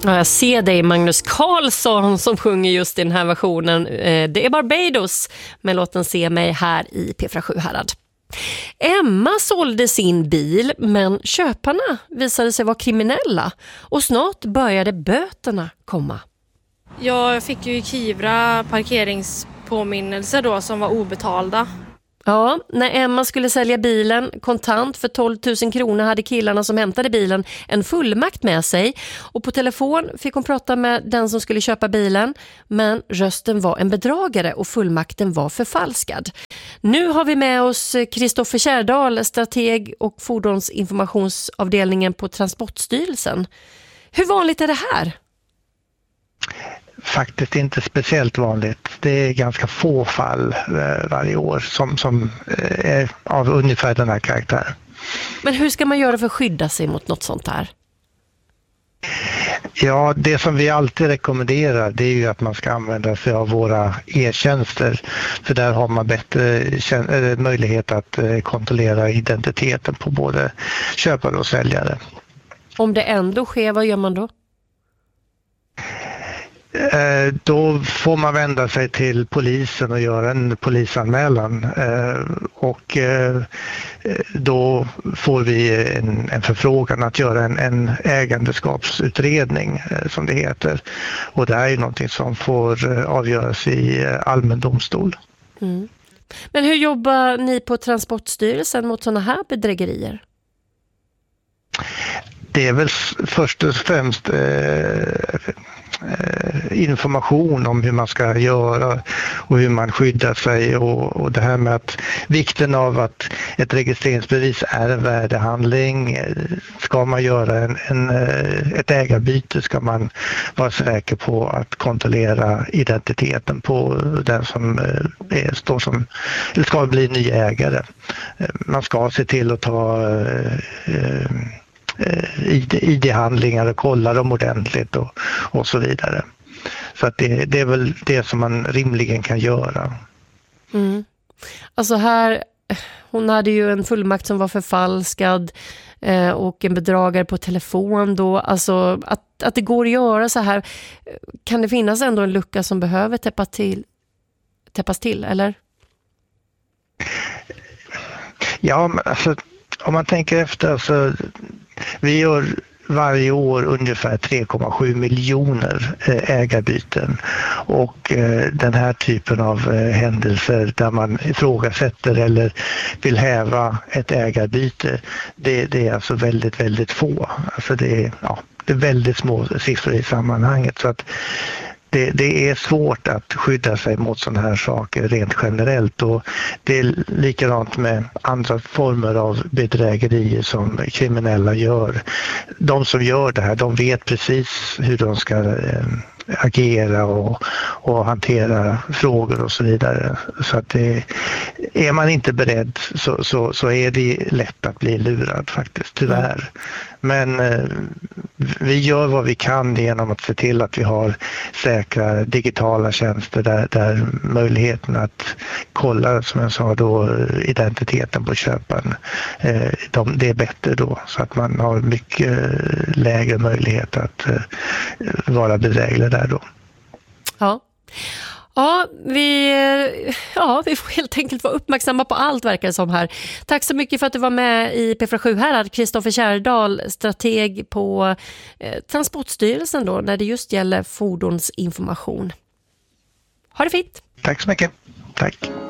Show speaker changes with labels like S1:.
S1: Ja, jag ser dig, Magnus Carlsson, som sjunger just i den här versionen. Det är Barbados med låten Se mig här i P4 Sjuhärad. Emma sålde sin bil, men köparna visade sig vara kriminella och snart började böterna komma.
S2: Jag fick ju i Kivra parkeringspåminnelser då som var obetalda.
S1: Ja, när Emma skulle sälja bilen kontant för 12 000 kronor hade killarna som hämtade bilen en fullmakt med sig. Och på telefon fick hon prata med den som skulle köpa bilen. Men rösten var en bedragare och fullmakten var förfalskad. Nu har vi med oss Kristoffer Kjärdal, strateg och fordonsinformationsavdelningen på Transportstyrelsen. Hur vanligt är det här?
S3: Faktiskt inte speciellt vanligt. Det är ganska få fall varje år som är av ungefär den här karaktären.
S1: Men hur ska man göra för att skydda sig mot något sånt här?
S3: Ja, det som vi alltid rekommenderar, det är ju att man ska använda sig av våra e-tjänster. För där har man bättre möjlighet att kontrollera identiteten på både köpare och säljare.
S1: Om det ändå sker, vad gör man då?
S3: Då får man vända sig till polisen och göra en polisanmälan och då får vi en förfrågan att göra en ägandeskapsutredning som det heter. Och det är ju någonting som får avgöras i allmän domstol.
S1: Mm. Men hur jobbar ni på Transportstyrelsen mot sådana här bedrägerier?
S3: Det är väl först och främst information om hur man ska göra och hur man skyddar sig och det här med att vikten av att ett registreringsbevis är en värdehandling. Ska man göra ett ägarbyte ska man vara säker på att kontrollera identiteten på den som står som eller ska bli ny ägare. Man ska se till att ta ID-handlingar och kolla dem ordentligt och så vidare. Så att det är väl det som man rimligen kan göra.
S1: Mm. Alltså här, hon hade ju en fullmakt som var förfalskad och en bedragare på telefon då. Alltså att det går att göra så här, kan det finnas ändå en lucka som behöver täppas till, eller?
S3: Ja, men alltså om man tänker efter så vi gör varje år ungefär 3,7 miljoner ägarbyten och den här typen av händelser där man ifrågasätter eller vill häva ett ägarbyte, det är alltså väldigt, väldigt få. Alltså det är väldigt små siffror i sammanhanget så att det är svårt att skydda sig mot sådana här saker rent generellt och det är likadant med andra former av bedrägerier som kriminella gör. De som gör det här, de vet precis hur de ska agera och hantera frågor och så vidare. Så att är man inte beredd så är det lätt att bli lurad faktiskt, tyvärr. Men vi gör vad vi kan genom att se till att vi har säkra digitala tjänster där möjligheten att kolla, som jag sa då, identiteten på köparen, det är bättre då så att man har mycket lägre möjlighet att vara bedräglig där då.
S1: Ja, vi får helt enkelt vara uppmärksamma på allt, verkar det som här. Tack så mycket för att du var med i P4 Sjuhärad, Kristoffer Kjärdal, strateg på Transportstyrelsen då, när det just gäller fordonsinformation. Ha det fint!
S3: Tack så mycket. Tack.